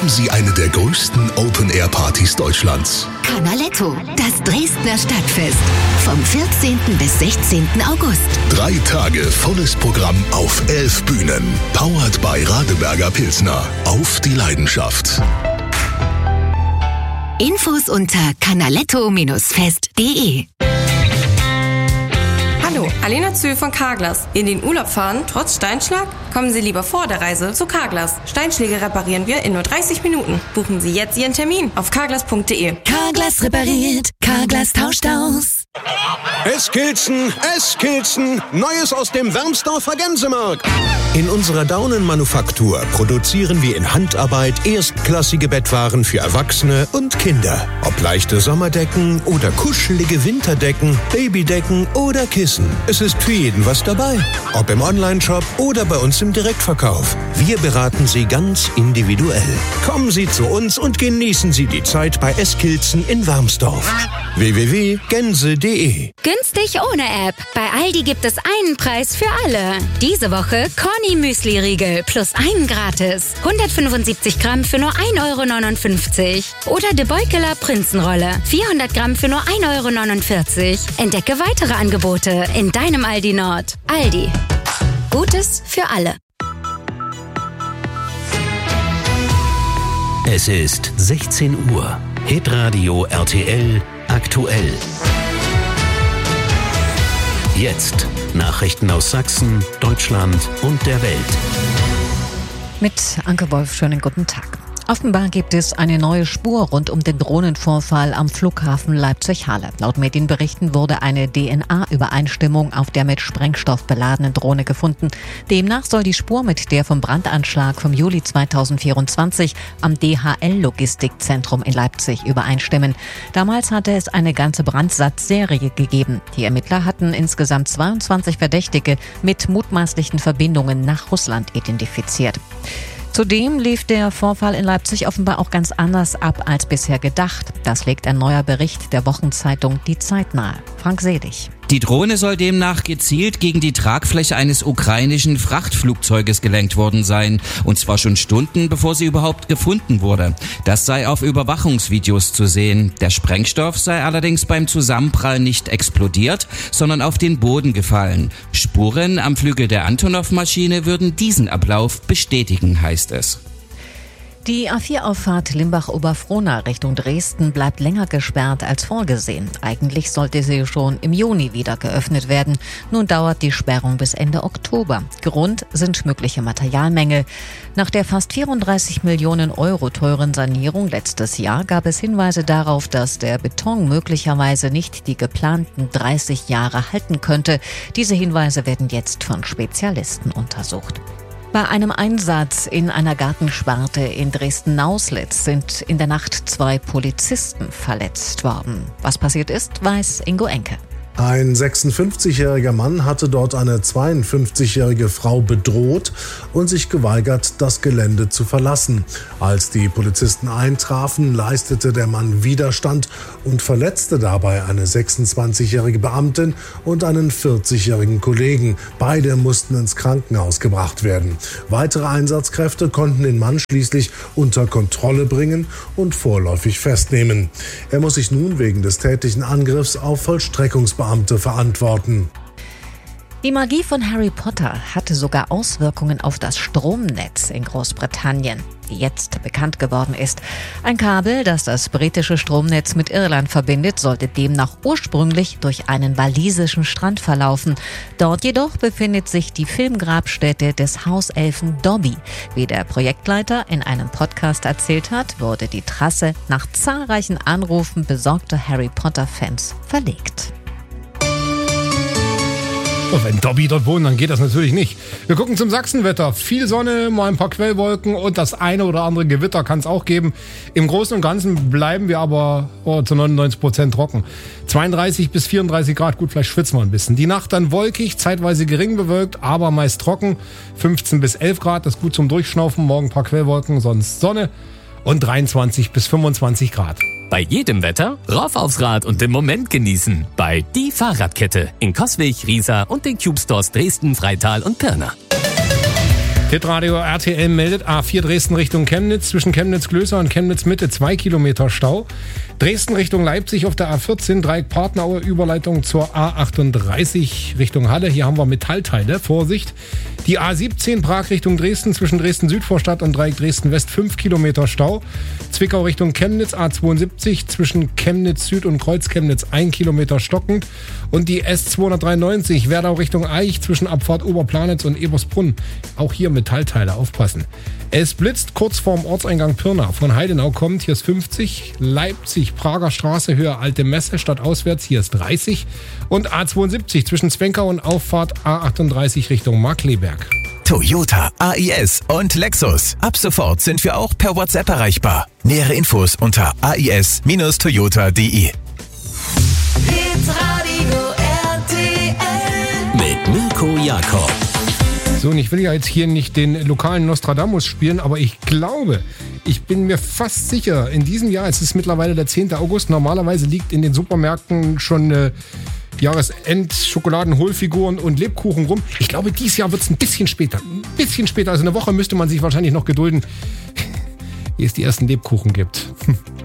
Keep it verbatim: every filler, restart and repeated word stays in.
erleben Sie eine der größten Open-Air-Partys Deutschlands. Canaletto, das Dresdner Stadtfest. Vom vierzehnten bis sechzehnten August. Drei Tage volles Programm auf elf Bühnen. Powered by Radeberger Pilsner. Auf die Leidenschaft. Infos unter canaletto fest punkt de. Hallo, Alena Zühl von Carglass. In den Urlaub fahren, trotz Steinschlag? Kommen Sie lieber vor der Reise zu Carglass. Steinschläge reparieren wir in nur dreißig Minuten. Buchen Sie jetzt Ihren Termin auf carglass punkt de. Carglass repariert, Carglass tauscht aus. Eskilzen, Eskilzen, Neues aus dem Wermsdorfer Gänsemarkt. In unserer Daunenmanufaktur produzieren wir in Handarbeit erstklassige Bettwaren für Erwachsene und Kinder. Ob leichte Sommerdecken oder kuschelige Winterdecken, Babydecken oder Kissen. Es ist für jeden was dabei. Ob im Onlineshop oder bei uns im Direktverkauf. Wir beraten Sie ganz individuell. Kommen Sie zu uns und genießen Sie die Zeit bei Eskilzen in Wermsdorf. w w w punkt gänse punkt de. Günstig ohne App. Bei Aldi gibt es einen Preis für alle. Diese Woche Corny Müsli-Riegel plus einen gratis. hundertfünfundsiebzig Gramm für nur ein Euro neunundfünfzig. Oder De Beukeler Prinzenrolle. vierhundert Gramm für nur ein Euro neunundvierzig. Entdecke weitere Angebote in deinem Aldi Nord. Aldi. Gutes für alle. Es ist sechzehn Uhr. Hitradio R T L aktuell. Jetzt Nachrichten aus Sachsen, Deutschland und der Welt. Mit Anke Wolf, schönen guten Tag. Offenbar gibt es eine neue Spur rund um den Drohnenvorfall am Flughafen Leipzig-Halle. Laut Medienberichten wurde eine D N A-Übereinstimmung auf der mit Sprengstoff beladenen Drohne gefunden. Demnach soll die Spur mit der vom Brandanschlag vom Juli zweitausendvierundzwanzig am D H L-Logistikzentrum in Leipzig übereinstimmen. Damals hatte es eine ganze Brandsatzserie gegeben. Die Ermittler hatten insgesamt zweiundzwanzig Verdächtige mit mutmaßlichen Verbindungen nach Russland identifiziert. Zudem lief der Vorfall in Leipzig offenbar auch ganz anders ab als bisher gedacht. Das legt ein neuer Bericht der Wochenzeitung Die Zeit nahe. Frank Selig. Die Drohne soll demnach gezielt gegen die Tragfläche eines ukrainischen Frachtflugzeuges gelenkt worden sein. Und zwar schon Stunden, bevor sie überhaupt gefunden wurde. Das sei auf Überwachungsvideos zu sehen. Der Sprengstoff sei allerdings beim Zusammenprall nicht explodiert, sondern auf den Boden gefallen. Spuren am Flügel der Antonov-Maschine würden diesen Ablauf bestätigen, heißt es. Die A vier Auffahrt Limbach-Oberfrohna Richtung Dresden bleibt länger gesperrt als vorgesehen. Eigentlich sollte sie schon im Juni wieder geöffnet werden. Nun dauert die Sperrung bis Ende Oktober. Grund sind mögliche Materialmängel. Nach der fast vierunddreißig Millionen Euro teuren Sanierung letztes Jahr gab es Hinweise darauf, dass der Beton möglicherweise nicht die geplanten dreißig Jahre halten könnte. Diese Hinweise werden jetzt von Spezialisten untersucht. Bei einem Einsatz in einer Gartensparte in Dresden-Nauslitz sind in der Nacht zwei Polizisten verletzt worden. Was passiert ist, weiß Ingo Enke. Ein sechsundfünfzigjähriger Mann hatte dort eine zweiundfünfzigjährige Frau bedroht und sich geweigert, das Gelände zu verlassen. Als die Polizisten eintrafen, leistete der Mann Widerstand und verletzte dabei eine sechsundzwanzigjährige Beamtin und einen vierzigjährigen Kollegen. Beide mussten ins Krankenhaus gebracht werden. Weitere Einsatzkräfte konnten den Mann schließlich unter Kontrolle bringen und vorläufig festnehmen. Er muss sich nun wegen des tätlichen Angriffs auf Vollstreckungsbeamte verantworten. Die Magie von Harry Potter hatte sogar Auswirkungen auf das Stromnetz in Großbritannien, wie jetzt bekannt geworden ist. Ein Kabel, das das britische Stromnetz mit Irland verbindet, sollte demnach ursprünglich durch einen walisischen Strand verlaufen. Dort jedoch befindet sich die Filmgrabstätte des Hauselfen Dobby. Wie der Projektleiter in einem Podcast erzählt hat, wurde die Trasse nach zahlreichen Anrufen besorgter Harry Potter-Fans verlegt. Und wenn Dobby dort wohnt, dann geht das natürlich nicht. Wir gucken zum Sachsenwetter. Viel Sonne, mal ein paar Quellwolken und das eine oder andere Gewitter kann es auch geben. Im Großen und Ganzen bleiben wir aber oh, zu neunundneunzig Prozent trocken. zweiunddreißig bis vierunddreißig Grad, gut, vielleicht schwitzen wir ein bisschen. Die Nacht dann wolkig, zeitweise gering bewölkt, aber meist trocken. fünfzehn bis elf Grad, das ist gut zum Durchschnaufen. Morgen ein paar Quellwolken, sonst Sonne. Und dreiundzwanzig bis fünfundzwanzig Grad. Bei jedem Wetter rauf aufs Rad und den Moment genießen. Bei Die Fahrradkette in Coswig, Riesa und den Cube Stores Dresden, Freital und Pirna. Hitradio R T L meldet A vier Dresden Richtung Chemnitz, zwischen Chemnitz-Glöser und Chemnitz-Mitte zwei Kilometer Stau. Dresden Richtung Leipzig auf der A vierzehn, Dreieck-Partnerauer Überleitung zur A achtunddreißig Richtung Halle. Hier haben wir Metallteile, Vorsicht. Die A siebzehn Prag Richtung Dresden, zwischen Dresden-Südvorstadt und Dreieck Dresden-West fünf Kilometer Stau. Zwickau Richtung Chemnitz, A zweiundsiebzig, zwischen Chemnitz-Süd und Kreuz-Chemnitz ein Kilometer stockend. Und die S zweihundertdreiundneunzig Werdau Richtung Eich, zwischen Abfahrt Oberplanitz und Ebersbrunn. Auch hier Metallteile, aufpassen. Es blitzt kurz vorm Ortseingang Pirna. Von Heidenau kommt, hier ist fünfzig. Leipzig, Prager Straße, Höhe Alte Messe, stadtauswärts, hier ist dreißig. Und A zweiundsiebzig zwischen Zwenkau und Auffahrt A achtunddreißig Richtung Markkleeberg. Toyota, A I S und Lexus. Ab sofort sind wir auch per WhatsApp erreichbar. Nähere Infos unter a i s Bindestrich toyota punkt d e. Mit Mirko Jakob. So, und ich will ja jetzt hier nicht den lokalen Nostradamus spielen, aber ich glaube, ich bin mir fast sicher, in diesem Jahr, es ist mittlerweile der zehnte August, normalerweise liegt in den Supermärkten schon äh, Jahresend-Schokoladen-Hohlfiguren und Lebkuchen rum. Ich glaube, dieses Jahr wird es ein bisschen später. Ein bisschen später, also eine Woche müsste man sich wahrscheinlich noch gedulden, ehe es die ersten Lebkuchen gibt.